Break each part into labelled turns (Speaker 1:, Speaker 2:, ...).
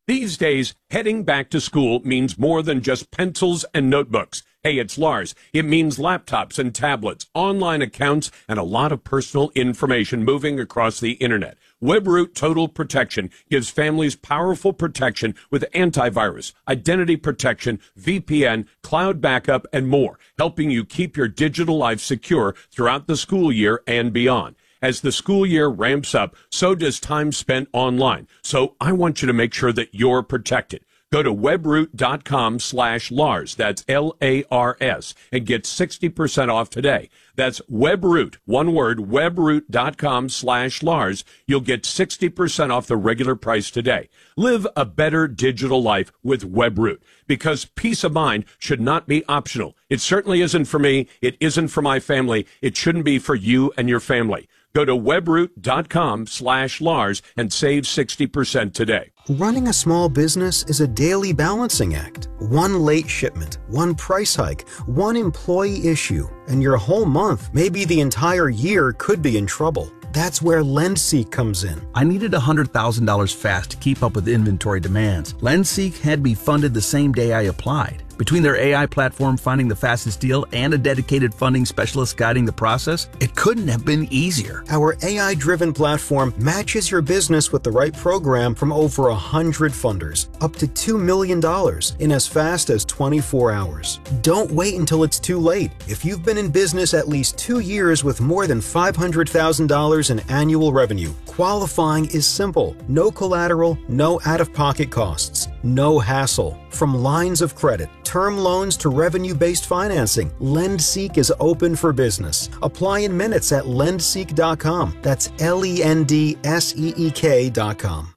Speaker 1: These days, heading back to school means more than just pencils and notebooks. Hey, it's Lars. It means laptops and tablets, online accounts, and a lot of personal information moving across the internet. WebRoot Total Protection gives families powerful protection with antivirus, identity protection, VPN, cloud backup, and more, helping you keep your digital life secure throughout the school year and beyond. As the school year ramps up, so does time spent online. So I want you to make sure that you're protected. Go to webroot.com/Lars, that's Lars, and get 60% off today. That's WebRoot, one word, webroot.com/Lars. You'll get 60% off the regular price today. Live a better digital life with WebRoot, because peace of mind should not be optional. It certainly isn't for me. It isn't for my family. It shouldn't be for you and your family. Go to webroot.com/Lars and save 60% today.
Speaker 2: Running a small business is a daily balancing act. One late shipment, one price hike, one employee issue, and your whole month, maybe the entire year, could be in trouble. That's where LendSeek comes in.
Speaker 3: I needed $100,000 fast to keep up with inventory demands. LendSeek had me funded the same day I applied. Between their AI platform finding the fastest deal and a dedicated funding specialist guiding the process, it couldn't have been easier.
Speaker 2: Our AI-driven platform matches your business with the right program from over 100 funders, up to $2 million in as fast as 24 hours. Don't wait until it's too late. If you've been in business at least 2 years with more than $500,000 in annual revenue, qualifying is simple. No collateral, no out-of-pocket costs, no hassle. From lines of credit, term loans to revenue-based financing, LendSeek is open for business. Apply in minutes at lendseek.com. That's LENDSEEK.com.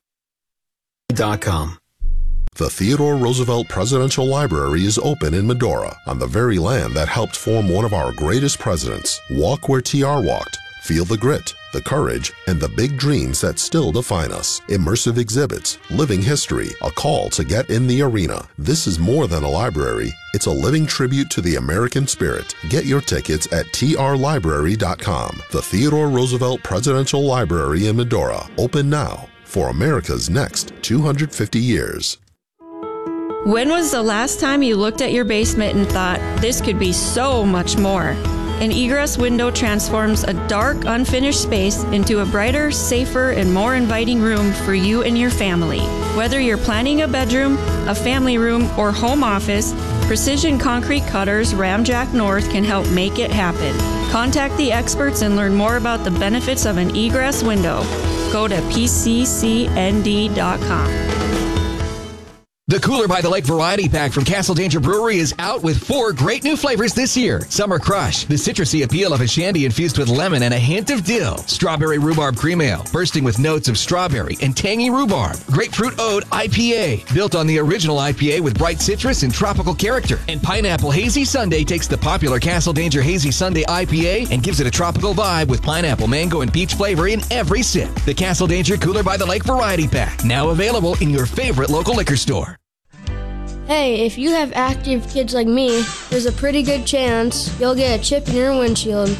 Speaker 4: The Theodore Roosevelt Presidential Library is open in Medora, on the very land that helped form one of our greatest presidents. Walk where TR walked. Feel the grit, the courage, and the big dreams that still define us. Immersive exhibits, living history, a call to get in the arena. This is more than a library. It's a living tribute to the American spirit. Get your tickets at trlibrary.com. The Theodore Roosevelt Presidential Library in Medora. Open now for America's next 250 years.
Speaker 5: When was the last time you looked at your basement and thought, this could be so much more? An egress window transforms a dark, unfinished space into a brighter, safer, and more inviting room for you and your family. Whether you're planning a bedroom, a family room, or home office, Precision Concrete Cutters Ramjack North can help make it happen. Contact the experts and learn more about the benefits of an egress window. Go to pccnd.com.
Speaker 6: The Cooler by the Lake Variety Pack from Castle Danger Brewery is out with 4 great new flavors this year. Summer Crush, the citrusy appeal of a shandy infused with lemon and a hint of dill. Strawberry Rhubarb Cream Ale, bursting with notes of strawberry and tangy rhubarb. Grapefruit Ode IPA, built on the original IPA with bright citrus and tropical character. And Pineapple Hazy Sundae takes the popular Castle Danger Hazy Sundae IPA and gives it a tropical vibe with pineapple, mango, and peach flavor in every sip. The Castle Danger Cooler by the Lake Variety Pack, now available in your favorite local liquor store.
Speaker 7: Hey, if you have active kids like me, there's a pretty good chance you'll get a chip in your windshield.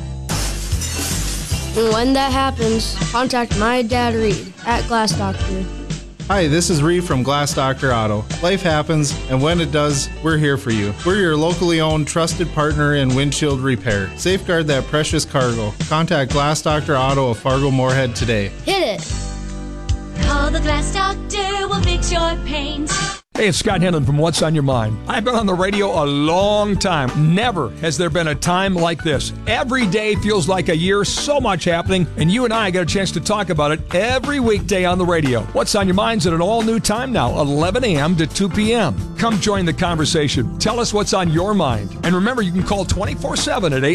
Speaker 7: And when that happens, contact my dad Reed at Glass Doctor.
Speaker 8: Hi, this is Reed from Glass Doctor Auto. Life happens, and when it does, we're here for you. We're your locally owned, trusted partner in windshield repair. Safeguard that precious cargo. Contact Glass Doctor Auto of Fargo Moorhead today.
Speaker 7: Hit it!
Speaker 9: Call the Glass Doctor, we'll fix your paint.
Speaker 10: Hey, it's Scott Henlon from What's on Your Mind. I've been on the radio a long time. Never has there been a time like this. Every day feels like a year, so much happening, and you and I get a chance to talk about it every weekday on the radio. What's on Your Mind's at an all-new time now, 11 a.m. to 2 p.m. Come join the conversation. Tell us what's on your mind. And remember, you can call 24/7 at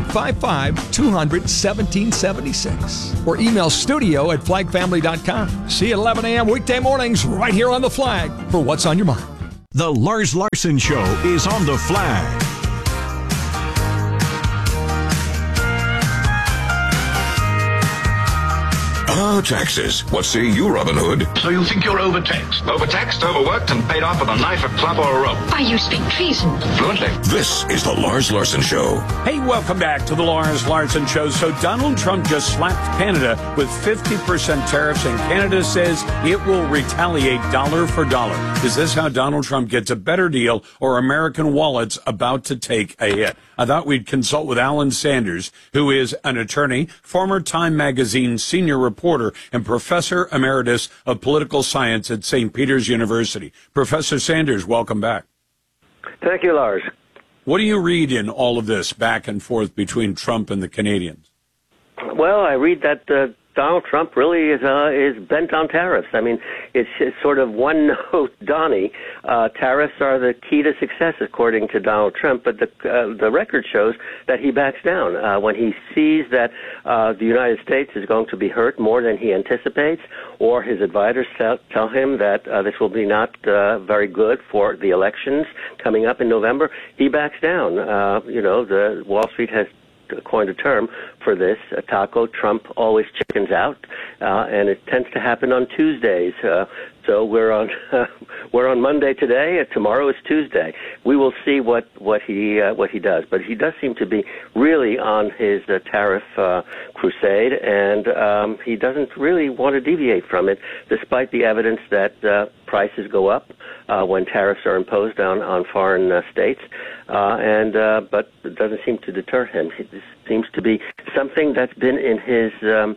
Speaker 10: 855-200-1776 or email studio@flagfamily.com. See you at 11 a.m. weekday mornings right here on The Flag for What's on Your Mind.
Speaker 11: The Lars Larson Show is on The Flag.
Speaker 12: Oh, taxes. What say you, Robin Hood?
Speaker 13: So you think you're overtaxed?
Speaker 14: Overtaxed, overworked, and paid off with a knife, a club, or a rope.
Speaker 9: Why, you speak treason.
Speaker 14: Fluently.
Speaker 12: This is the Lars Larson Show.
Speaker 1: Hey, welcome back to the Lars Larson Show. So Donald Trump just slapped Canada with 50% tariffs, and Canada says it will retaliate dollar for dollar. Is this how Donald Trump gets a better deal, or American wallets about to take a hit? I thought we'd consult with Alan Sanders, who is an attorney, former Time Magazine senior reporter, and professor emeritus of political science at St. Peter's University. Professor Sanders, welcome back.
Speaker 15: Thank you, Lars.
Speaker 1: What do you read in all of this back and forth between Trump and the Canadians?
Speaker 15: Well, I read that Donald Trump really is bent on tariffs. I mean, it's sort of one note, Donnie. Tariffs are the key to success, according to Donald Trump. But the record shows that he backs down when he sees that the United States is going to be hurt more than he anticipates, or his advisors tell him that this will be not very good for the elections coming up in November. He backs down. The Wall Street has coined a term for this, taco. Trump always chickens out, and it tends to happen on Tuesdays. So we're on Monday today. Tomorrow is Tuesday. We will see what he does. But he does seem to be really on his tariff crusade, and he doesn't really want to deviate from it, despite the evidence that prices go up when tariffs are imposed on foreign states. But it doesn't seem to deter him. It seems to be something that's been in his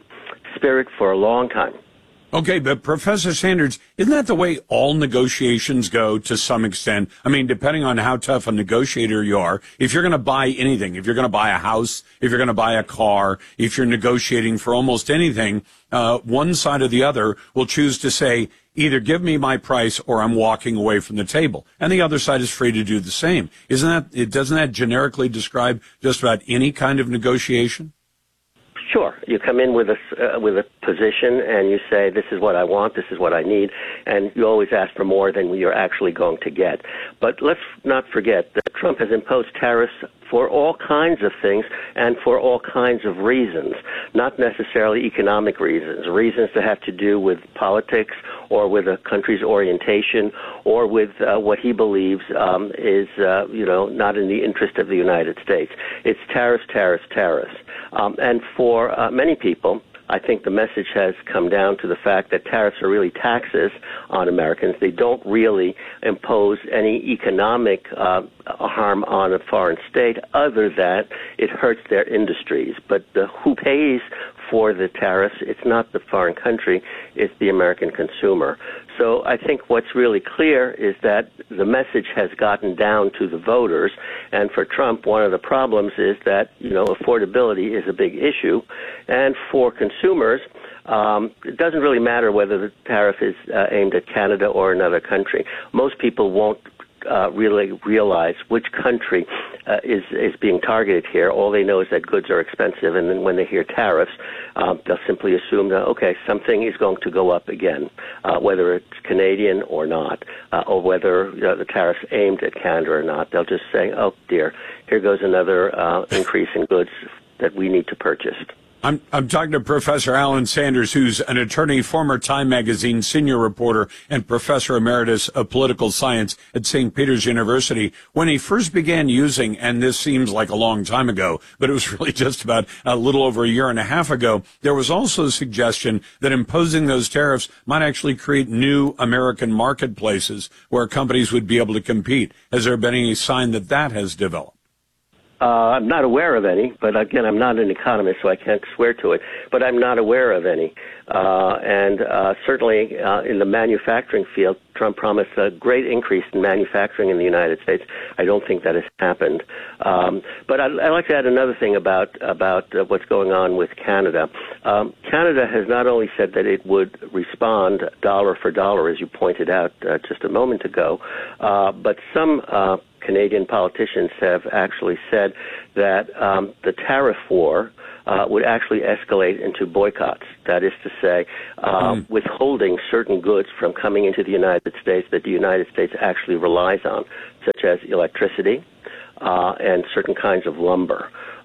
Speaker 15: spirit for a long time.
Speaker 1: Okay, but Professor Sanders, isn't that the way all negotiations go to some extent? I mean, depending on how tough a negotiator you are, if you're going to buy anything, if you're going to buy a house, if you're going to buy a car, if you're negotiating for almost anything, one side or the other will choose to say, either give me my price or I'm walking away from the table. And the other side is free to do the same. Doesn't that generically describe just about any kind of negotiation?
Speaker 15: Sure. You come in with a position and you say, this is what I want, this is what I need, and you always ask for more than you're actually going to get. But let's not forget that Trump has imposed tariffs for all kinds of things and for all kinds of reasons, not necessarily economic reasons that have to do with politics or with a country's orientation or with what he believes is not in the interest of the United States. It's tariffs, tariffs, tariffs. And for many people, I think the message has come down to the fact that tariffs are really taxes on Americans. They don't really impose any economic harm on a foreign state other than it hurts their industries. But who pays for the tariffs? It's not the foreign country, it's the American consumer. So I think what's really clear is that the message has gotten down to the voters, and for Trump, one of the problems is that, affordability is a big issue, and for consumers, it doesn't really matter whether the tariff is aimed at Canada or another country. Most people won't really realize which country is being targeted here. All they know is that goods are expensive, and then when they hear tariffs, they'll simply assume that, okay, something is going to go up again, whether it's Canadian or not, or whether the tariff's aimed at Canada or not. They'll just say, oh, dear, here goes another increase in goods that we need to purchase.
Speaker 1: I'm talking to Professor Alan Sanders, who's an attorney, former Time Magazine senior reporter, and professor emeritus of political science at St. Peter's University. When he first began using, and this seems like a long time ago, but it was really just about a little over a year and a half ago, there was also a suggestion that imposing those tariffs might actually create new American marketplaces where companies would be able to compete. Has there been any sign that that has developed?
Speaker 15: I'm not aware of any, but again, I'm not an economist, so I can't swear to it, but I'm not aware of any. Certainly in the manufacturing field, Trump promised a great increase in manufacturing in the United States. I don't think that has happened. But I'd like to add another thing about what's going on with Canada. Canada has not only said that it would respond dollar for dollar, as you pointed out just a moment ago, but some Canadian politicians have actually said that the tariff war would actually escalate into boycotts. That is to say, withholding certain goods from coming into the United States that the United States actually relies on, such as electricity and certain kinds of lumber.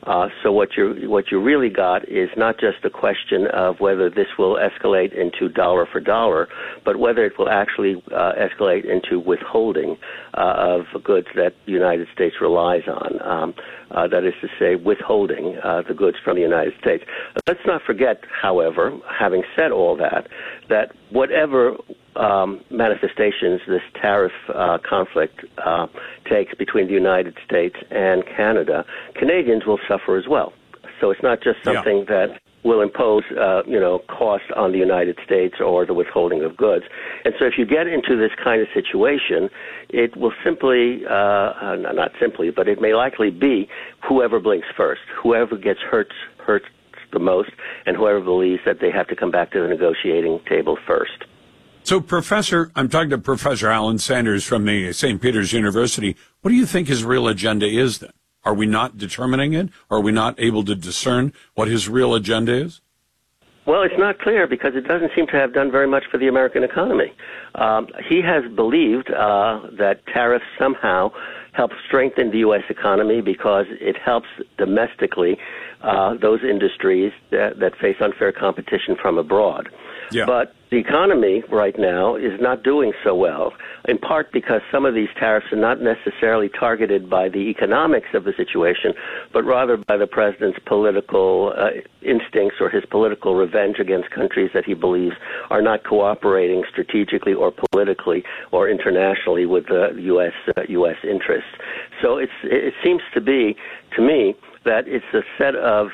Speaker 15: So what you really got is not just a question of whether this will escalate into dollar for dollar, but whether it will actually escalate into withholding of goods that the United States relies on. That is to say, withholding the goods from the United States. Let's not forget, however, having said all that, that whatever manifestations this tariff conflict takes between the United States and Canada, Canadians will suffer as well. So it's not just something that will impose, cost on the United States or the withholding of goods. And so if you get into this kind of situation, it will simply, not simply, but it may likely be whoever blinks first, whoever gets hurt the most, and whoever believes that they have to come back to the negotiating table first.
Speaker 1: So, Professor, I'm talking to Professor Alan Sanders from the St. Peter's University. What do you think his real agenda is then? Are we not determining it? Are we not able to discern what his real agenda is?
Speaker 15: Well, it's not clear because it doesn't seem to have done very much for the American economy. He has believed that tariffs somehow help strengthen the U.S. economy because it helps domestically those industries that face unfair competition from abroad. Yeah. But the economy right now is not doing so well, in part because some of these tariffs are not necessarily targeted by the economics of the situation, but rather by the president's political instincts or his political revenge against countries that he believes are not cooperating strategically or politically or internationally with the U.S. interests. So it seems to be, to me, that it's a set of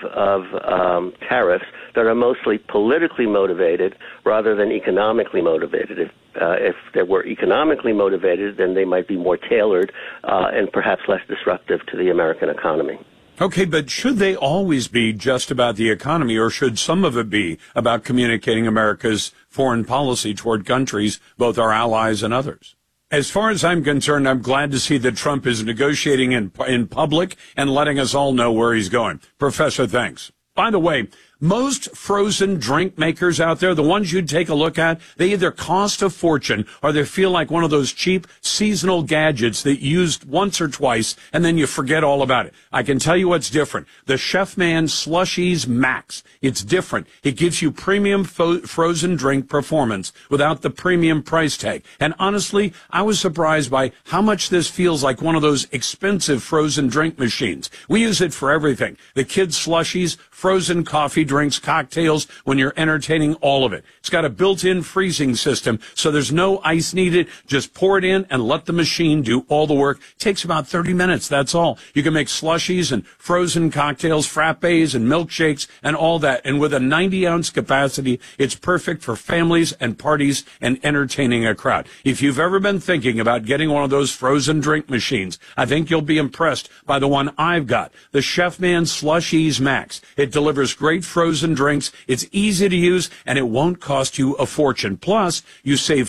Speaker 15: tariffs that are mostly politically motivated rather than economically motivated. If they were economically motivated, then they might be more tailored and perhaps less disruptive to the American economy.
Speaker 1: Okay, but should they always be just about the economy, or should some of it be about communicating America's foreign policy toward countries, both our allies and others? As far as I'm concerned, I'm glad to see that Trump is negotiating in public and letting us all know where he's going. Professor, thanks. By the way, most frozen drink makers out there, the ones you'd take a look at, they either cost a fortune or they feel like one of those cheap seasonal gadgets that you used once or twice and then you forget all about it. I can tell you what's different. The Chefman Slushies Max. It's different. It gives you premium frozen drink performance without the premium price tag. And honestly, I was surprised by how much this feels like one of those expensive frozen drink machines. We use it for everything. The kids' slushies, frozen coffee drinks, cocktails, when you're entertaining, all of it. It's got a built-in freezing system, so there's no ice needed. Just pour it in and let the machine do all the work. It takes about 30 minutes, that's all. You can make slushies and frozen cocktails, frappes and milkshakes and all that. And with a 90-ounce capacity, it's perfect for families and parties and entertaining a crowd. If you've ever been thinking about getting one of those frozen drink machines, I think you'll be impressed by the one I've got, the Chefman Slushies Max. It delivers great frozen drinks. It's easy to use, and it won't cost you a fortune. Plus, you save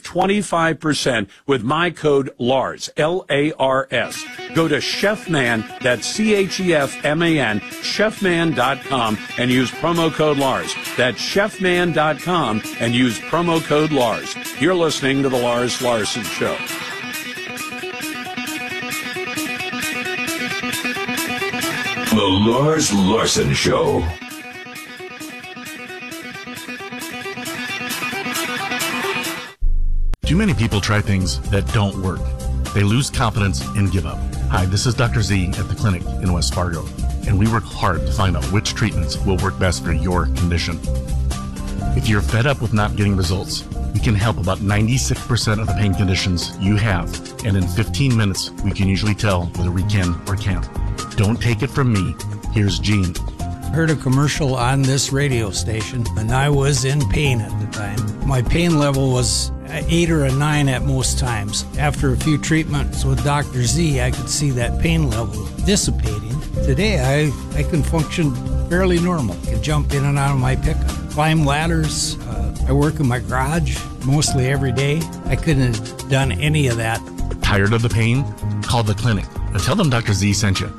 Speaker 1: 25% with my code LARS, L-A-R-S. Go to Chefman, that's C-H-E-F-M-A-N, chefman.com, and use promo code LARS. That's chefman.com, and use promo code LARS. You're listening to The Lars Larson Show.
Speaker 12: The Lars Larson Show.
Speaker 13: Too many people try things that don't work. They lose confidence and give up. Hi, this is Dr. Z at the clinic in West Fargo, and we work hard to find out which treatments will work best for your condition. If you're fed up with not getting results, we can help about 96% of the pain conditions you have, and in 15 minutes, we can usually tell whether we can or can't. Don't take it from me. Here's Gene.
Speaker 16: Heard a commercial on this radio station, and I was in pain at the time. My pain level was 8 or a 9 at most times. After a few treatments with Dr. Z, I could see that pain level dissipating. Today, I can function fairly normal. I can jump in and out of my pickup, climb ladders. I work in my garage mostly every day. I couldn't have done any of that.
Speaker 13: Tired of the pain? Call the clinic and tell them Dr. Z sent you.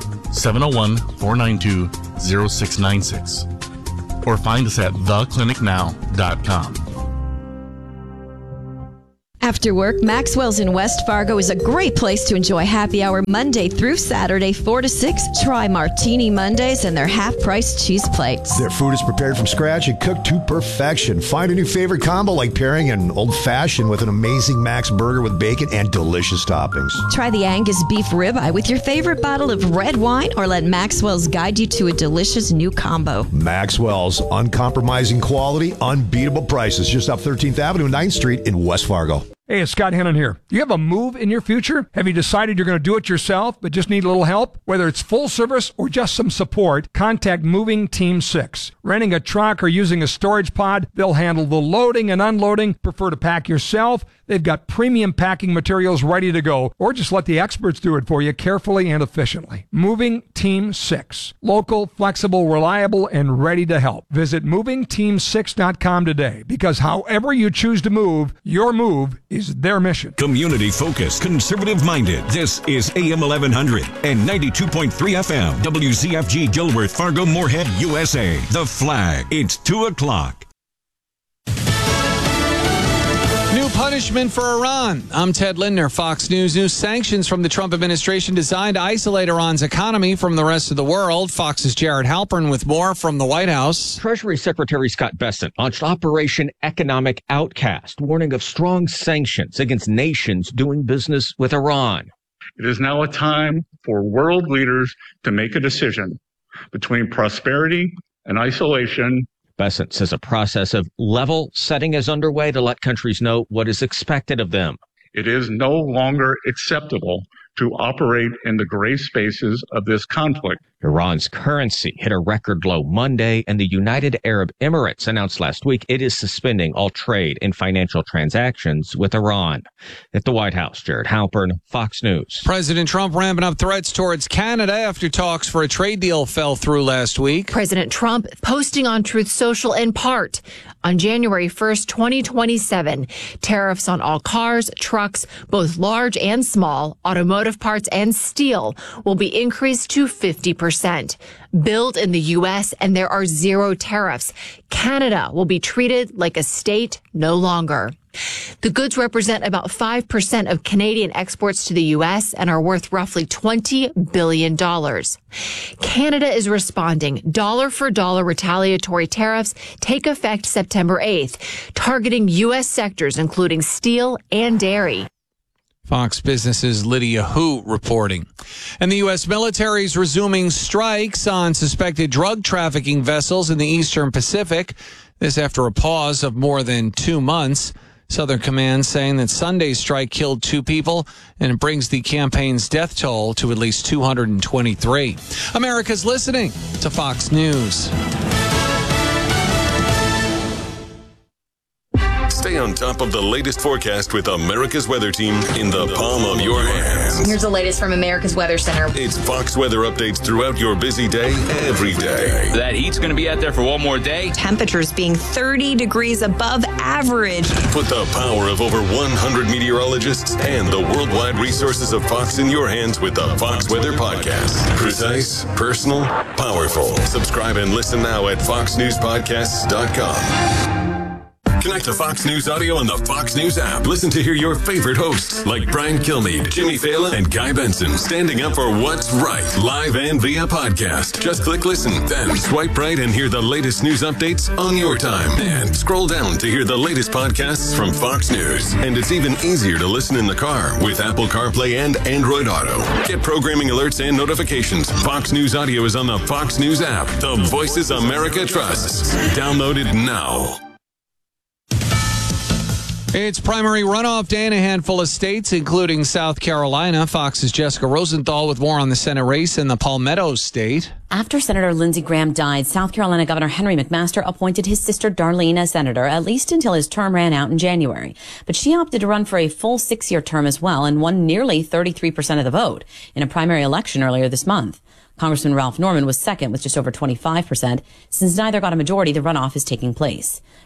Speaker 13: 701-492-0696. Or find us at theclinicnow.com.
Speaker 17: After work, Maxwell's in West Fargo is a great place to enjoy happy hour Monday through Saturday, 4 to 6. Try Martini Mondays and their half-price cheese plates.
Speaker 18: Their food is prepared from scratch and cooked to perfection. Find a new favorite combo like pairing an old-fashioned with an amazing Max burger with bacon and delicious toppings.
Speaker 17: Try the Angus beef ribeye with your favorite bottle of red wine, or let Maxwell's guide you to a delicious new combo.
Speaker 18: Maxwell's, uncompromising quality, unbeatable prices. Just off 13th Avenue, 9th Street in West Fargo.
Speaker 10: Hey, it's Scott Hennon here. Do you have a move in your future? Have you decided you're going to do it yourself, but just need a little help? Whether it's full service or just some support, contact Moving Team 6. Renting a truck or using a storage pod, they'll handle the loading and unloading. Prefer to pack yourself? They've got premium packing materials ready to go, or just let the experts do it for you carefully and efficiently. Moving Team 6. Local, flexible, reliable, and ready to help. Visit movingteam6.com today, because however you choose to move, your move is their mission.
Speaker 11: Community focused, conservative minded. This is AM 1100 and 92.3 FM. WZFG Dilworth, Fargo, Moorhead, USA. The Flag. It's 2 o'clock.
Speaker 19: New punishment for Iran. I'm Ted Lindner, Fox News. New sanctions from the Trump administration designed to isolate Iran's economy from the rest of the world. Fox's Jared Halpern with more from the White House.
Speaker 20: Treasury Secretary Scott Bessent launched Operation Economic Outcast, warning of strong sanctions against nations doing business with Iran.
Speaker 21: It is now a time for world leaders to make a decision between prosperity and isolation.
Speaker 20: Bessent says a process of level setting is underway to let countries know what is expected of them.
Speaker 21: It is no longer acceptable to operate in the gray spaces of this conflict.
Speaker 20: Iran's currency hit a record low Monday, and the United Arab Emirates announced last week it is suspending all trade and financial transactions with Iran. At the White House, Jared Halpern, Fox News.
Speaker 19: President Trump ramping up threats towards Canada after talks for a trade deal fell through last week.
Speaker 22: President Trump posting on Truth Social in part, on January 1st, 2027, tariffs on all cars, trucks, both large and small, automotive parts and steel will be increased to 50%. Built in the U.S., and there are zero tariffs. Canada will be treated like a state no longer. The goods represent about 5% of Canadian exports to the U.S. and are worth roughly $20 billion. Canada is responding. Dollar-for-dollar retaliatory tariffs take effect September 8th, targeting U.S. sectors including steel and dairy.
Speaker 19: Fox Business's Lydia Hu reporting. And the U.S. military is resuming strikes on suspected drug trafficking vessels in the Eastern Pacific. This after a pause of more than 2 months. Southern Command saying that Sunday's strike killed 2 people, and it brings the campaign's death toll to at least 223. America's listening to Fox News.
Speaker 23: Stay on top of the latest forecast with America's Weather Team in the palm of your hands.
Speaker 24: Here's the latest from America's Weather Center.
Speaker 23: It's Fox weather updates throughout your busy day, every day.
Speaker 25: That heat's going to be out there for one more day.
Speaker 24: Temperatures being 30 degrees above average.
Speaker 23: Put the power of over 100 meteorologists and the worldwide resources of Fox in your hands with the Fox Weather Podcast. Precise, personal, powerful. Subscribe and listen now at foxnewspodcasts.com. Connect to Fox News Audio on the Fox News app. Listen to hear your favorite hosts like Brian Kilmeade, Jimmy Fallon, and Guy Benson standing up for what's right, live and via podcast. Just click listen, then swipe right and hear the latest news updates on your time. And scroll down to hear the latest podcasts from Fox News. And it's even easier to listen in the car with Apple CarPlay and Android Auto. Get programming alerts and notifications. Fox News Audio is on the Fox News app. The voices America trusts. Download it now.
Speaker 19: It's primary runoff day in a handful of states, including South Carolina. Fox's Jessica Rosenthal with more on the Senate race in the Palmetto State.
Speaker 26: After Senator Lindsey Graham died, South Carolina Governor Henry McMaster appointed his sister Darlene as senator, at least until his term ran out in January. But she opted to run for a full 6-year term as well and won nearly 33% of the vote in a primary election earlier this month. Congressman Ralph Norman was second with just over 25%. Since neither got a majority, the runoff is taking place.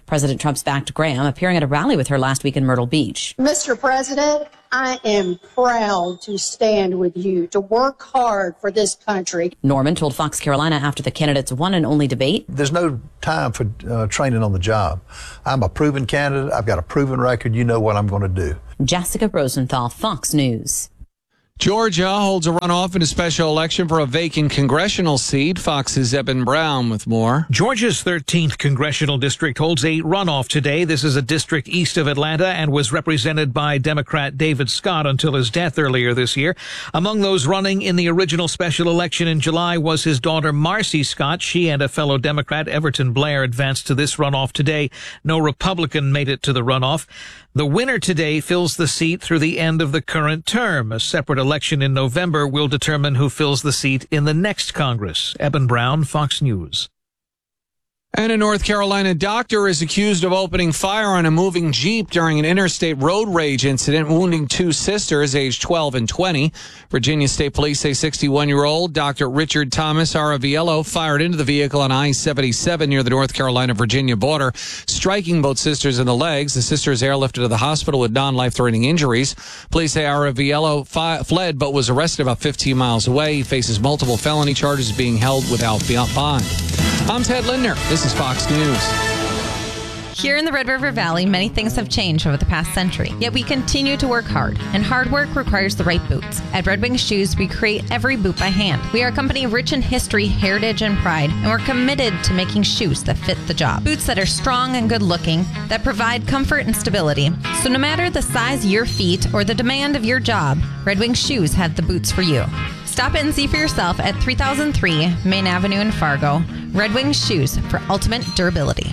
Speaker 26: President Trump's backed Graham, appearing at a rally with her last week in Myrtle Beach.
Speaker 2: Mr. President, I am proud to stand with you, to work hard for this country.
Speaker 26: Norman told Fox Carolina after the candidate's one and only debate.
Speaker 3: There's no time for training on the job. I'm a proven candidate. I've got a proven record. You know what I'm going to do.
Speaker 26: Jessica Rosenthal, Fox News.
Speaker 19: Georgia holds a runoff in a special election for a vacant congressional seat. Fox's Eben Brown with more.
Speaker 4: Georgia's 13th congressional district holds a runoff today. This is a district east of Atlanta and was represented by Democrat David Scott until his death earlier this year. Among those running in the original special election in July was his daughter Marcy Scott. She and a fellow Democrat, Everton Blair, advanced to this runoff today. No Republican made it to the runoff. The winner today fills the seat through the end of the current term. A separate election in November will determine who fills the seat in the next Congress. Eben Brown, Fox News.
Speaker 19: And a North Carolina doctor is accused of opening fire on a moving Jeep during an interstate road rage incident, wounding two sisters aged 12 and 20. Virginia State Police say 61-year-old Dr. Richard Thomas Araviello fired into the vehicle on I-77 near the North Carolina-Virginia border, striking both sisters in the legs. The sisters airlifted to the hospital with non-life-threatening injuries. Police say Araviello fled but was arrested about 15 miles away. He faces multiple felony charges, being held without bond. I'm Ted Lindner. This is Fox News.
Speaker 5: Here in the Red River Valley, many things have changed over the past century, yet we continue to work hard, and hard work requires the right boots. At Red Wing Shoes, we create every boot by hand. We are a company rich in history, heritage, and pride, and we're committed to making shoes that fit the job. Boots that are strong and good-looking, that provide comfort and stability. So no matter the size of your feet or the demand of your job, Red Wing Shoes have the boots for you. Stop in and see for yourself at 3003 Main Avenue in Fargo. Red Wing Shoes for ultimate durability.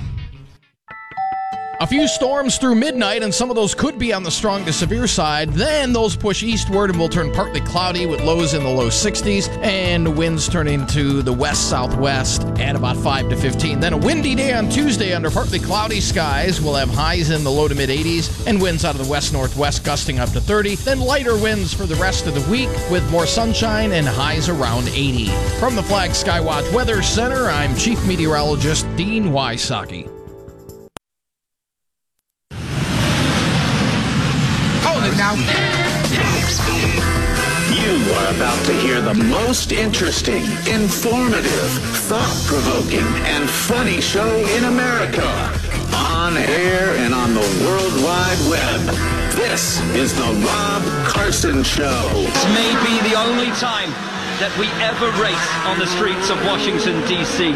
Speaker 6: A few storms through midnight, and some of those could be on the strong to severe side. Then those push eastward and will turn partly cloudy with lows in the low 60s and winds turning to the west-southwest at about 5 to 15. Then a windy day on Tuesday under partly cloudy skies. We'll have highs in the low to mid-80s and winds out of the west-northwest gusting up to 30. Then lighter winds for the rest of the week with more sunshine and highs around 80. From the Flag Skywatch Weather Center, I'm Chief Meteorologist Dean Wysocki.
Speaker 8: Now, you are about to hear the most interesting, informative, thought-provoking, and funny show in America. On air and on the World Wide Web. This is the Rob Carson Show.
Speaker 27: This may be the only time that we ever race on the streets of Washington, D.C.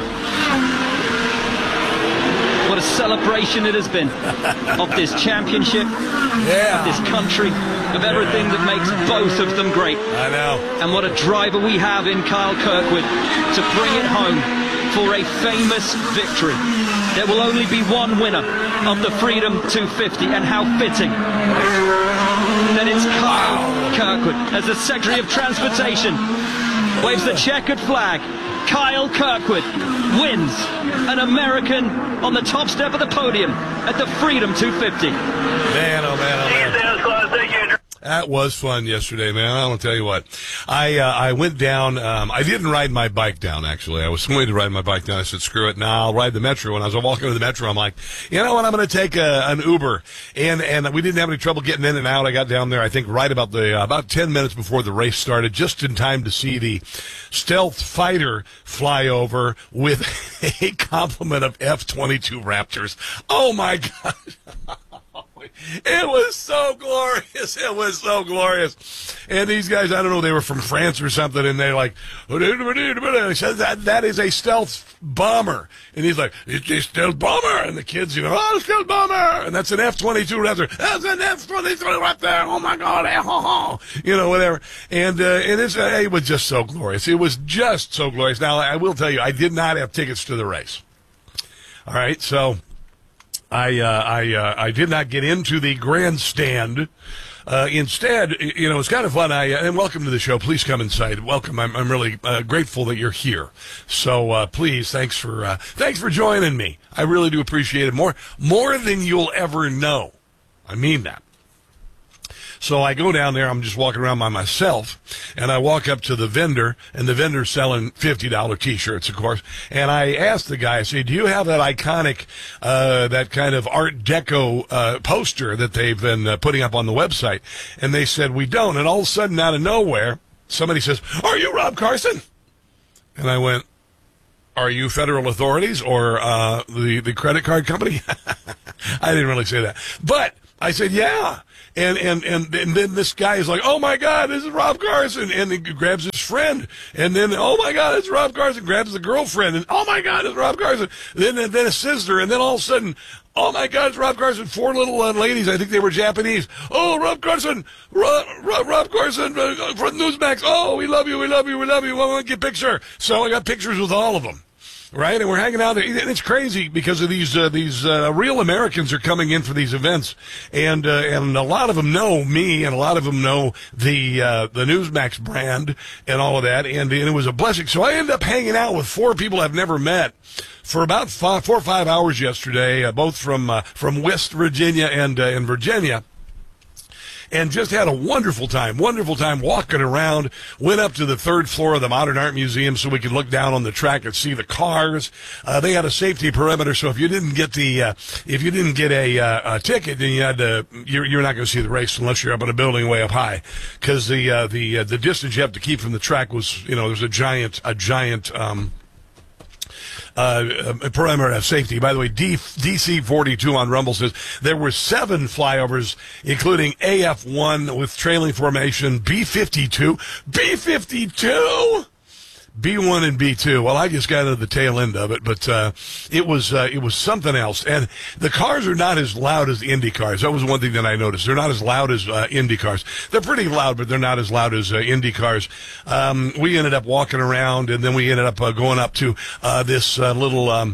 Speaker 27: What a celebration it has been of this championship, of this country, of everything that makes both of them great.
Speaker 28: I know.
Speaker 27: And what a driver we have in Kyle Kirkwood to bring it home for a famous victory. There will only be one winner of the Freedom 250, and how fitting that it's Kyle Kirkwood as the Secretary of Transportation waves the checkered flag. Kyle Kirkwood wins an American on the top step of the podium at the Freedom 250.
Speaker 28: Man, oh man, oh man. That was fun yesterday, man. I want to tell you what. I went down. I didn't ride my bike down, actually. I was going to ride my bike down. I said, screw it. Now I'll ride the Metro. When I was walking to the Metro, I'm like, you know what? I'm going to take an Uber. And we didn't have any trouble getting in and out. I got down there, I think, right about about 10 minutes before the race started, just in time to see the stealth fighter fly over with a complement of F-22 Raptors. Oh, my gosh. It was so glorious. It was so glorious. And these guys, I don't know, they were from France or something, and they're like, that is a stealth bomber. And he's like, it's a stealth bomber. And the kids, stealth bomber. And that's an F-22 Raptor. That's an F-22 Raptor. Oh, my God. Whatever. And it was just so glorious. It was just so glorious. Now, I will tell you, I did not have tickets to the race. All right, so I did not get into the grandstand. Instead, it's kind of fun. And welcome to the show. Please come inside. Welcome. I'm really grateful that you're here. So please, thanks for joining me. I really do appreciate it more than you'll ever know. I mean that. So I go down there. I'm just walking around by myself, and I walk up to the vendor, and the vendor's selling $50 T-shirts, of course. And I asked the guy, I said, do you have that iconic, that kind of Art Deco poster that they've been putting up on the website? And they said, we don't. And all of a sudden, out of nowhere, somebody says, are you Rob Carson? And I went, are you federal authorities or the credit card company? I didn't really say that. But I said, yeah. And then this guy is like, oh, my God, this is Rob Carson. And he grabs his friend. And then, oh, my God, it's Rob Carson. Grabs the girlfriend. And, oh, my God, it's Rob Carson. Then a sister. And then all of a sudden, oh, my God, it's Rob Carson. 4 little ladies. I think they were Japanese. Oh, Rob Carson. Rob Carson from Newsmax. Oh, we love you. We love you. We love you. We want to get a picture. So I got pictures with all of them. Right, and we're hanging out there. And it's crazy because of these real Americans are coming in for these events, and a lot of them know me, and a lot of them know the Newsmax brand and all of that, and it was a blessing. So I ended up hanging out with 4 people I've never met for about 4 or 5 hours yesterday, both from West Virginia and Virginia. And just had a wonderful time walking around. Went up to the 3rd floor of the Modern Art Museum so we could look down on the track and see the cars. They had a safety perimeter, so if you didn't get a ticket, then you had to, you're not going to see the race unless you're up in a building way up high, because the distance you have to keep from the track was, there's a giant perimeter of safety. By the way, DC42 on Rumble says there were 7 flyovers, including AF1 with trailing formation, B52, B1 and B2. Well, I just got into the tail end of it, but it was something else. And the cars are not as loud as the Indy cars. That was one thing that I noticed. They're not as loud as Indy cars. They're pretty loud, but they're not as loud as Indy cars. We ended up walking around, and then we ended up going up to this little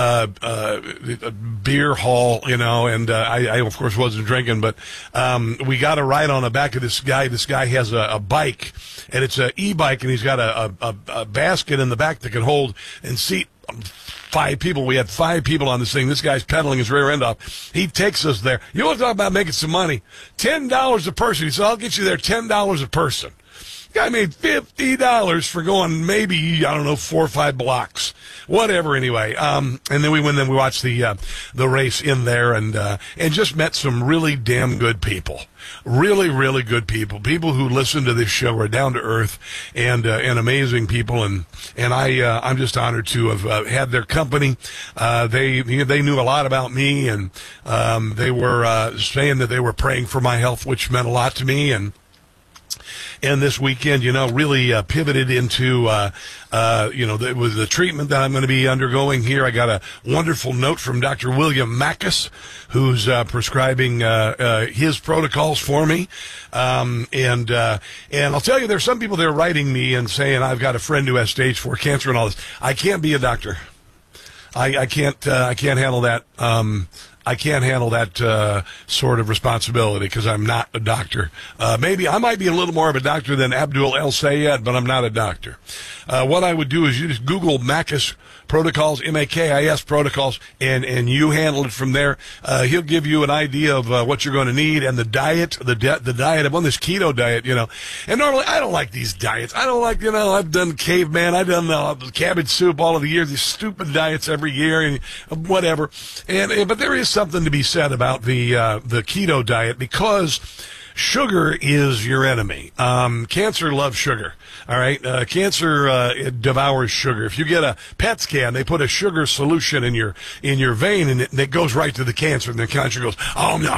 Speaker 28: beer hall, and I of course wasn't drinking, but we got a ride on the back of this guy. This guy has a bike, and it's an e-bike, and he's got a basket in the back that can hold and seat 5 people. We had 5 people on this thing. This guy's pedaling his rear end off. He takes us there. You want to talk about making some money? $10 a person. He said, I'll get you there $10 a person. Guy made $50 for going maybe, 4 or 5 blocks. Whatever, anyway. And then we watched the race in there and just met some really damn good people. Really, really good people. People who listen to this show are down to earth and amazing people. And I'm just honored to have had their company. They knew a lot about me, and they were saying that they were praying for my health, which meant a lot to me. And this weekend, really pivoted into, with the treatment that I'm going to be undergoing here. I got a wonderful note from Dr. William Mackus, who's prescribing his protocols for me. And I'll tell you, there's some people there writing me and saying, I've got a friend who has stage 4 cancer and all this. I can't be a doctor. I can't handle that. I can't handle that sort of responsibility because I'm not a doctor. Maybe I might be a little more of a doctor than Abdul El Sayed, but I'm not a doctor. What I would do is you just Google Mackus protocols, M-A-K-I-S protocols, and you handle it from there. He'll give you an idea of what you're going to need and the diet, the diet. I'm on this keto diet, And normally I don't like these diets. I don't like, I've done caveman, I've done cabbage soup all of the years, these stupid diets every year and whatever. But there is something to be said about the keto diet because sugar is your enemy. Cancer loves sugar. All right. Cancer it devours sugar. If you get a PET scan, they put a sugar solution in your vein, and it goes right to the cancer. And the cancer goes, oh no,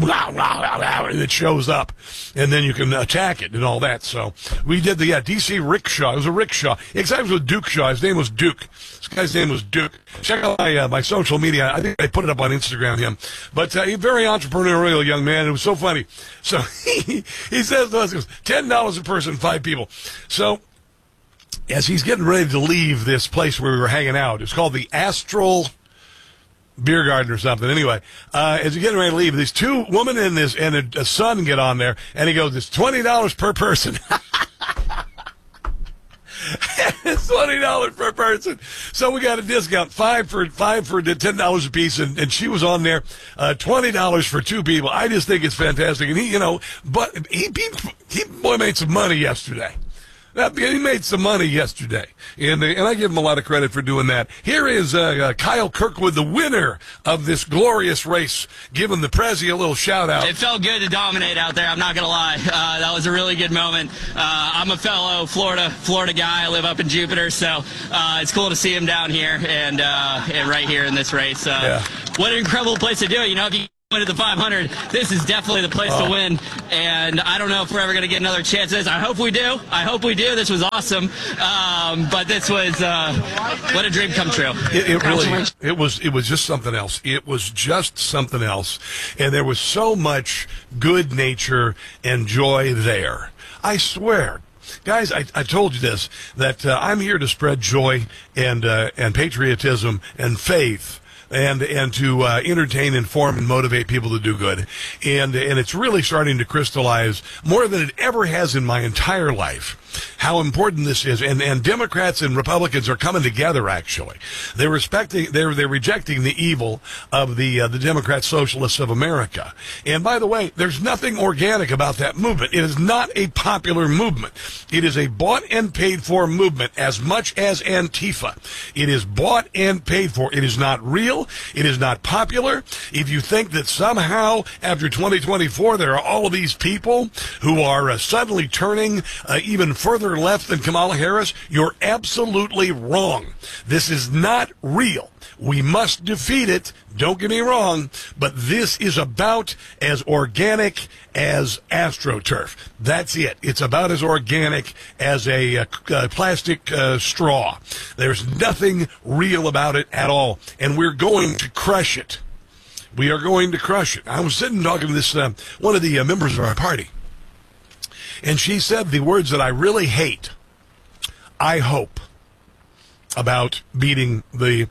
Speaker 28: and it shows up, and then you can attack it and all that. So we did the DC Rickshaw. It was a rickshaw. Exactly, it was Duke Shaw. His name was Duke. This guy's name was Duke. Check out my social media. I think I put it up on Instagram. Him, but a very entrepreneurial young man. It was so funny. So he says to us, $10 a person, 5 people. So as he's getting ready to leave this place where we were hanging out, it's called the Astral Beer Garden or something. Anyway, as he's getting ready to leave, these 2 women and a son get on there, and he goes, it's $20 per person. $20 per person. So we got a discount, five for $10 a piece, and she was on there, $20 for two people. I just think it's fantastic. And he made some money yesterday. He made some money yesterday, and I give him a lot of credit for doing that. Here is Kyle Kirkwood, the winner of this glorious race, giving the Prezi a little shout-out.
Speaker 1: It felt good to dominate out there, I'm not going to lie. That was a really good moment. I'm a fellow Florida guy. I live up in Jupiter, so it's cool to see him down here and right here in this race. What an incredible place to do it. If you win at the 500, this is definitely the place to win, and I don't know if we're ever going to get another chance at this. I hope we do. This was awesome, but this was what a dream come true.
Speaker 28: It was just something else. It was just something else, and there was so much good nature and joy there. I swear. Guys, I told you this, that I'm here to spread joy and patriotism and faith, and to entertain, inform, and motivate people to do good. And it's really starting to crystallize more than it ever has in my entire life how important this is. And Democrats and Republicans are coming together, actually. They're rejecting the evil of the Democrat Socialists of America. And by the way, there's nothing organic about that movement. It is not a popular movement. It is a bought and paid for movement, as much as Antifa. It is bought and paid for. It is not real. It is not popular. If you think that somehow after 2024 there are all of these people who are suddenly turning even further left than Kamala Harris, you're absolutely wrong. This is not real. We must defeat it. Don't get me wrong, but this is about as organic as AstroTurf. That's it. It's about as organic as a plastic straw. There's nothing real about it at all, and we're going to crush it. We are going to crush it. I was sitting talking to this one of the members of our party, and she said the words that I really hate. I hope, about beating the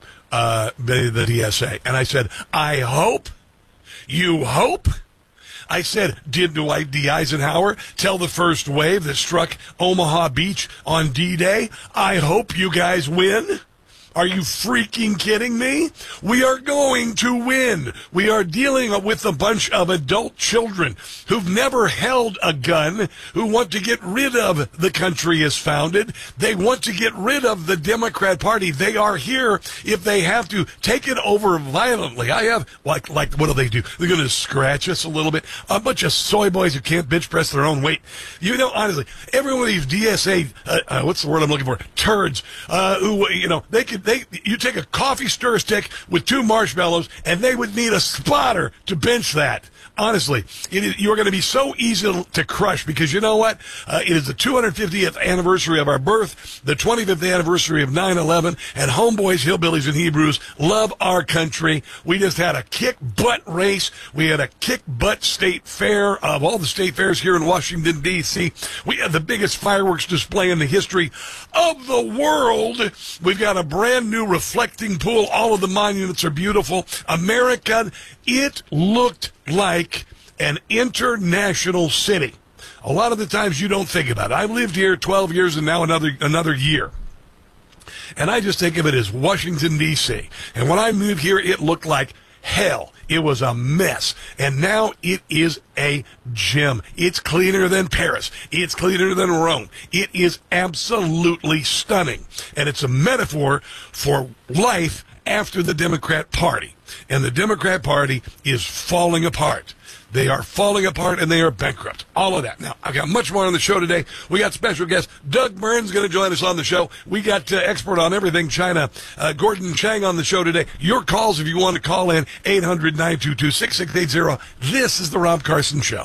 Speaker 28: DSA. And I said, I hope? You hope? I said, did Dwight D. Eisenhower tell the first wave that struck Omaha Beach on D-Day, I hope you guys win? Are you freaking kidding me? We are going to win. We are dealing with a bunch of adult children who've never held a gun, who want to get rid of the country as founded. They want to get rid of the Democrat Party. They are here if they have to take it over violently. I have, like what do they do? They're going to scratch us a little bit. A bunch of soy boys who can't bench press their own weight. Honestly, every one of these DSA, what's the word I'm looking for? Turds, you take a coffee stir stick with 2 marshmallows, and they would need a spotter to bench that. Honestly, you're going to be so easy to crush because you know what? It is the 250th anniversary of our birth, the 25th anniversary of 9/11, and homeboys, hillbillies, and Hebrews love our country. We just had a kick-butt race. We had a kick-butt state fair of all the state fairs here in Washington, D.C. We had the biggest fireworks display in the history of the world. We've got a brand new reflecting pool. All of the monuments are beautiful. America, it looked like an international city. A lot of the times you don't think about it. I've lived here 12 years and now another year. And I just think of it as Washington, D.C. And when I moved here, it looked like hell. It was a mess. And now it is a gem. It's cleaner than Paris. It's cleaner than Rome. It is absolutely stunning. And it's a metaphor for life after the Democrat Party. And the Democrat Party is falling apart. They are falling apart and they are bankrupt. All of that. Now, I've got much more on the show today. We got special guest Doug Burns going to join us on the show. We got expert on everything China, Gordon Chang on the show today. Your calls if you want to call in, 800-922-6680. This is the Rob Carson Show.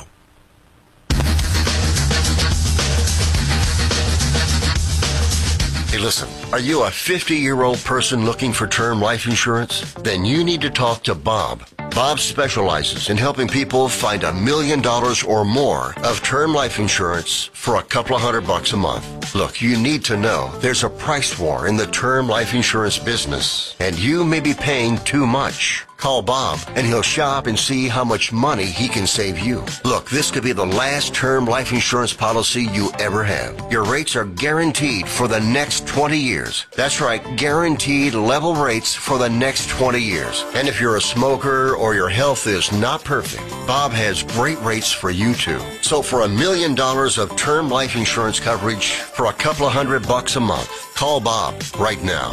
Speaker 7: Hey, listen, are you a 50-year-old person looking for term life insurance? Then you need to talk to Bob. Bob specializes in helping people find $1 million or more of term life insurance for a couple of $100 a month. Look, you need to know there's a price war in the term life insurance business, and you may be paying too much. Call Bob, and he'll shop and see how much money he can save you. Look, this could be the last term life insurance policy you ever have. Your rates are guaranteed for the next 20 years. That's right, guaranteed level rates for the next 20 years. And if you're a smoker or your health is not perfect, Bob has great rates for you too. So for $1 million of term life insurance coverage for a couple of $100 a month, call Bob right now.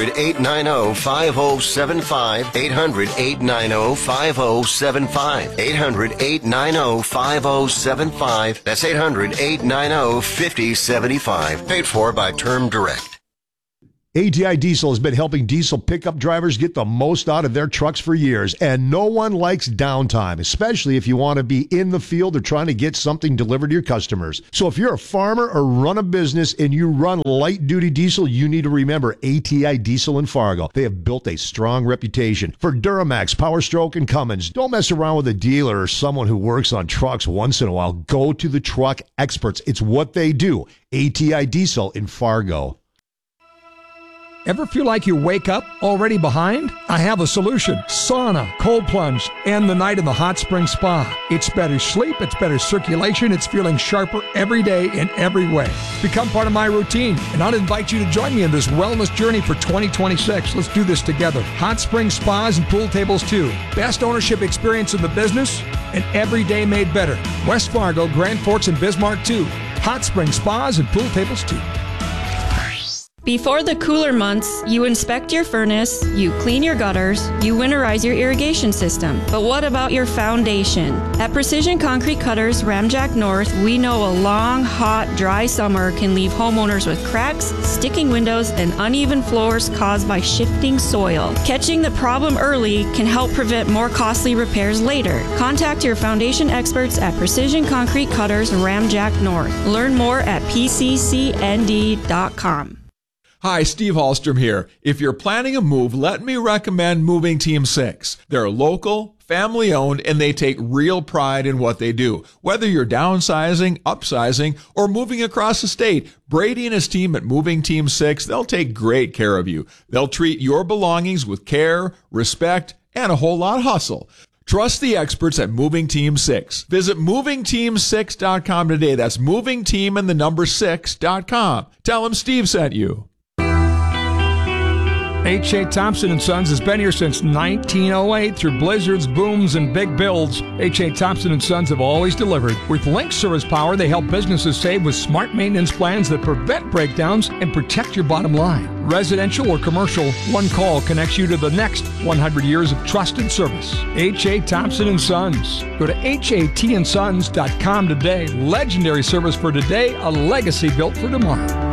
Speaker 7: 800-890-5075. 800-890-5075. 800-890-5075. That's 800-890-5075. Paid for by Term Direct.
Speaker 9: ATI Diesel has been helping diesel pickup drivers get the most out of their trucks for years, and no one likes downtime, especially if you want to be in the field or trying to get something delivered to your customers. So if you're a farmer or run a business and you run light-duty diesel, you need to remember ATI Diesel in Fargo. They have built a strong reputation for Duramax, Power Stroke, and Cummins. Don't mess around with a dealer or someone who works on trucks once in a while. Go to the truck experts. It's what they do. ATI Diesel in Fargo.
Speaker 10: Ever feel like you wake up already behind? I have a solution. Sauna, cold plunge, and the night in the hot spring spa. It's better sleep, it's better circulation, it's feeling sharper every day in every way. Become part of my routine, and I'll invite you to join me in this wellness journey for 2026. Let's do this together. Hot spring spas and pool tables too. Best ownership experience in the business, and every day made better. West Fargo, Grand Forks, and Bismarck too. Hot spring spas and pool tables too.
Speaker 24: Before the cooler months, you inspect your furnace, you clean your gutters, you winterize your irrigation system. But what about your foundation? At Precision Concrete Cutters Ramjack North, we know a long, hot, dry summer can leave homeowners with cracks, sticking windows, and uneven floors caused by shifting soil. Catching the problem early can help prevent more costly repairs later. Contact your foundation experts at Precision Concrete Cutters Ramjack North. Learn more at pccnd.com.
Speaker 12: Hi, Steve Hallstrom here. If you're planning a move, let me recommend Moving Team 6. They're local, family-owned, and they take real pride in what they do. Whether you're downsizing, upsizing, or moving across the state, Brady and his team at Moving Team 6, they'll take great care of you. They'll treat your belongings with care, respect, and a whole lot of hustle. Trust the experts at Moving Team 6. Visit movingteam6.com today. That's movingteam and the number 6.com. Tell them Steve sent you.
Speaker 10: H.A. Thompson & Sons has been here since 1908. Through blizzards, booms, and big builds, H.A. Thompson & Sons have always delivered. With Link Service Power, they help businesses save with smart maintenance plans that prevent breakdowns and protect your bottom line. Residential or commercial, one call connects you to the next 100 years of trusted service. H.A. Thompson & Sons. Go to HATandsons.com today. Legendary service for today, a legacy built for tomorrow.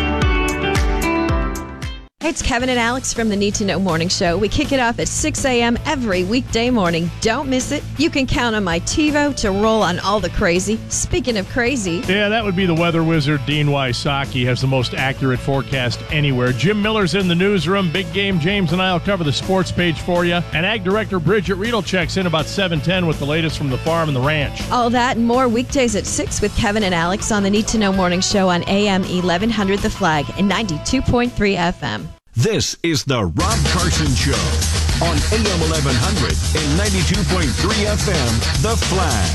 Speaker 13: Hey, it's Kevin and Alex from the Need to Know Morning Show. We kick it off at 6 a.m. every weekday morning. Don't miss it. You can count on my TiVo to roll on all the crazy. Speaking of crazy.
Speaker 14: Yeah, that would be the weather wizard, Dean Wysocki, has the most accurate forecast anywhere. Jim Miller's in the newsroom. Big Game James and I will cover the sports page for you. And Ag Director Bridget Riedel checks in about 7:10 with the latest from the farm and the ranch.
Speaker 13: All that and more weekdays at 6 with Kevin and Alex on the Need to Know Morning Show on AM 1100 The Flag and 92.3 FM.
Speaker 11: This is the Rob Carson Show on AM 1100 and 92.3 FM, The Flag.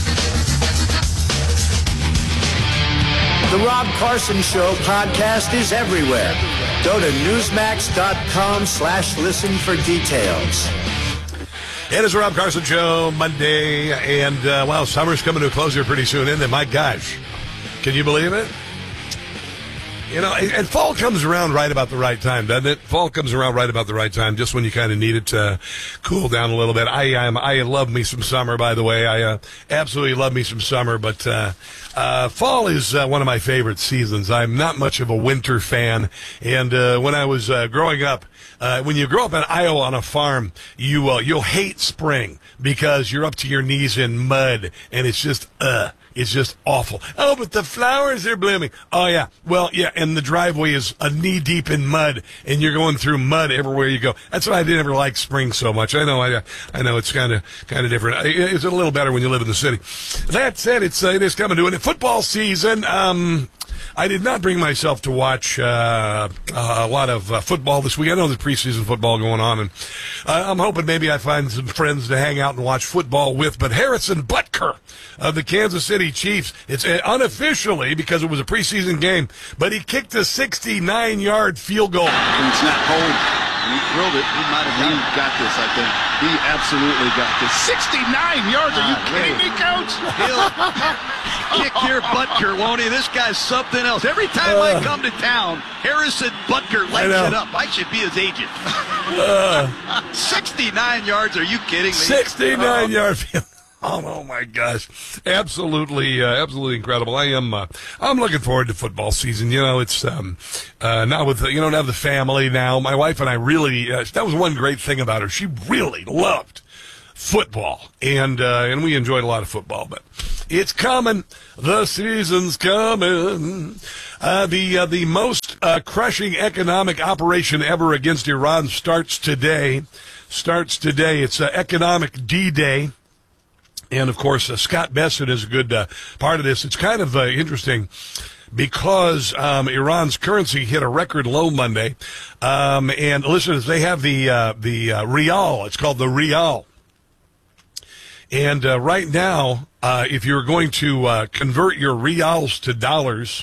Speaker 15: The Rob Carson Show podcast is everywhere. Go to Newsmax.com/listen for details.
Speaker 28: It is the Rob Carson Show, Monday, and wow, summer's coming to a close here pretty soon, isn't it? My gosh. Can you believe it? You know, and fall comes around right about the right time, doesn't it? Fall comes around right about the right time, just when you kind of need it to cool down a little bit. I love me some summer, by the way. I absolutely love me some summer, but fall is one of my favorite seasons. I'm not much of a winter fan, and when I was growing up, when you grow up in Iowa on a farm, you'll hate spring because you're up to your knees in mud, and it's just It's just awful. Oh, but the flowers are blooming. Oh, yeah. Well, yeah, and the driveway is knee-deep in mud, and you're going through mud everywhere you go. That's why I didn't ever like spring so much. I know it's kind of different. It's a little better when you live in the city. That said, it is coming to an football season. I did not bring myself to watch a lot of football this week. I know there's preseason football going on, and I'm hoping maybe I find some friends to hang out and watch football with. But Harrison Butker of the Kansas City Chiefs, it's unofficially because it was a preseason game, but he kicked a 69-yard field goal.
Speaker 16: It's not home. He drilled it. He might have got this, I think. He absolutely got this. 69 yards. Are you kidding me, Coach? He'll kick your Butker, won't he? This guy's something else. Every time I come to town, Harrison Butker lights it up. I should be his agent. 69 yards. Are you kidding me?
Speaker 28: 69-yard field. Oh my gosh. Absolutely incredible. I'm looking forward to football season. You know, it's, now with, you don't have the family now. My wife and I really, that was one great thing about her. She really loved football. And we enjoyed a lot of football, but it's coming. The season's coming. The most, crushing economic operation ever against Iran starts today. It's, economic D-Day. And, of course, Scott Bessent is a good part of this. It's kind of interesting because Iran's currency hit a record low Monday. And listeners, they have the rial. It's called the rial. And right now, if you're going to convert your rials to dollars,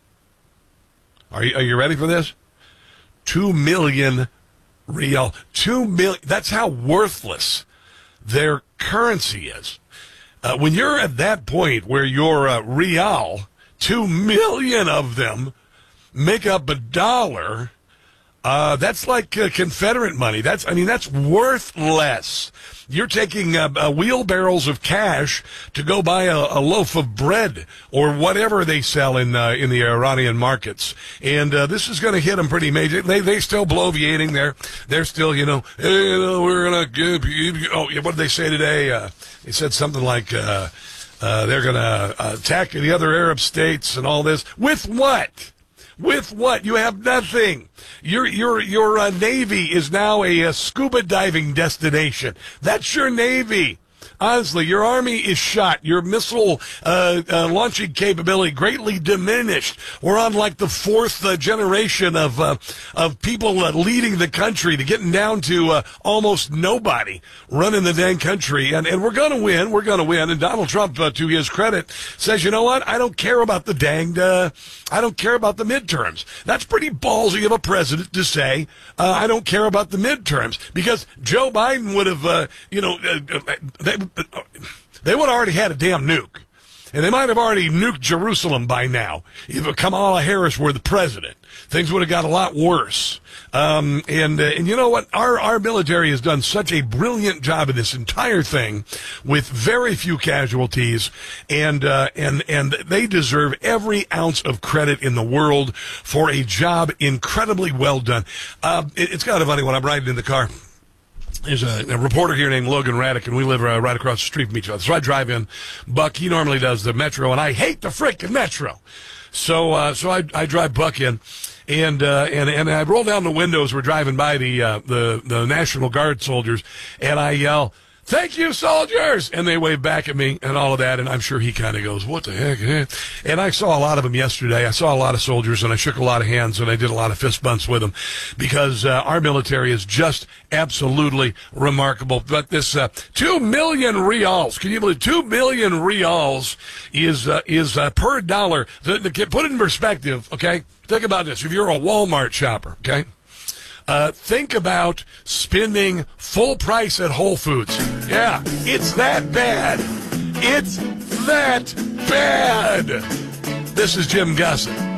Speaker 28: are you ready for this? 2 million rial. 2 million. That's how worthless their currency is. When you're at that point where your rial, 2 million of them make up $1, that's like Confederate money. That's worthless. You're taking wheelbarrows of cash to go buy a loaf of bread or whatever they sell in the Iranian markets. And this is going to hit them pretty major. They still bloviating. They're still, we're going to give you. Oh, what did they say today? They said something like they're going to attack the other Arab states and all this. With what? With what? You have nothing. Your Navy is now a scuba diving destination. That's your Navy. Honestly, your Army is shot. Your missile launching capability greatly diminished. We're on like the fourth generation of people leading the country to getting down to almost nobody running the dang country. And we're going to win. We're going to win. And Donald Trump, to his credit, says, you know what? I don't care about the danged, I don't care about the midterms. That's pretty ballsy of a president to say, I don't care about the midterms. Because Joe Biden would have, they would have already had a damn nuke. And they might have already nuked Jerusalem by now. If Kamala Harris were the president, things would have got a lot worse. And you know what? Our military has done such a brilliant job in this entire thing with very few casualties. And they deserve every ounce of credit in the world for a job incredibly well done. It's kind of funny when I'm riding in the car. There's a reporter here named Logan Raddick, and we live right across the street from each other. So I drive in. Buck, he normally does the Metro, and I hate the frickin' Metro. So I drive Buck in, and I roll down the windows. We're driving by the National Guard soldiers, and I yell, "Thank you, soldiers!" And they wave back at me and all of that, and I'm sure he kind of goes, "What the heck?" And I saw a lot of them yesterday. I saw a lot of soldiers, and I shook a lot of hands, and I did a lot of fist bumps with them because our military is just absolutely remarkable. But this 2 million rials, can you believe 2 million rials is per dollar? Put it in perspective, okay? Think about this. If you're a Walmart shopper, okay? Think about spending full price at Whole Foods. Yeah, it's that bad. It's that bad. This is Jim Gusson.